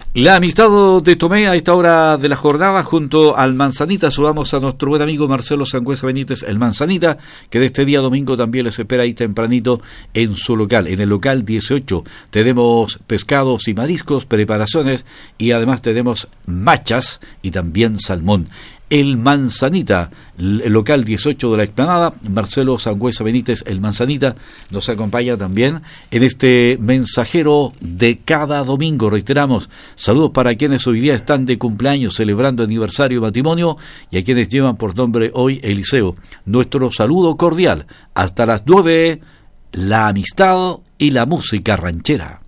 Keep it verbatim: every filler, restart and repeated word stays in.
La amistad de Tomé a esta hora de la jornada junto al Manzanita. Saludamos a nuestro buen amigo Marcelo Sangüesa Benítez, el Manzanita, que de este día domingo también les espera ahí tempranito en su local, en el local dieciocho. Tenemos pescados y mariscos, preparaciones y además tenemos machas y también salmón. El Manzanita, el local dieciocho de la Explanada. Marcelo Sangüesa Benítez, el Manzanita, nos acompaña también en este mensajero de cada domingo. Reiteramos, saludos para quienes hoy día están de cumpleaños, celebrando aniversario de matrimonio, y a quienes llevan por nombre hoy Eliseo. Nuestro saludo cordial. Hasta las nueve, la amistad y la música ranchera.